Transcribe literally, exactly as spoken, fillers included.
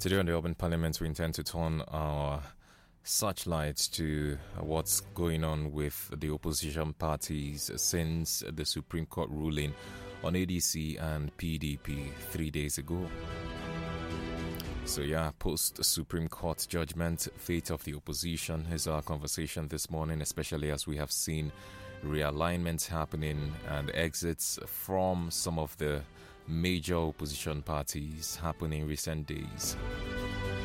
Today on the Urban Parliament, we intend to turn our searchlights to what's going on with the opposition parties since the Supreme Court ruling on A D C and P D P three days ago. So yeah, post-Supreme Court judgment, fate of the opposition is our conversation this morning, especially as we have seen realignments happening and exits from some of the major opposition parties happening in recent days.